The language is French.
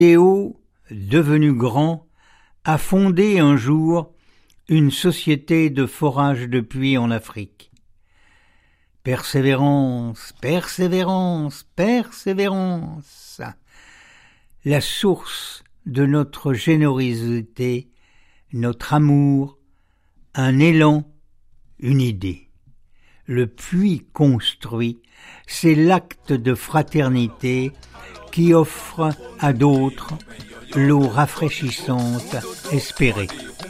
Théo, devenu grand, a fondé un jour une société de forage de puits en Afrique. Persévérance, persévérance, persévérance. La source de notre générosité, notre amour, un élan, une idée. Le puits construit, c'est l'acte de fraternité qui offre à d'autres l'eau rafraîchissante espérée.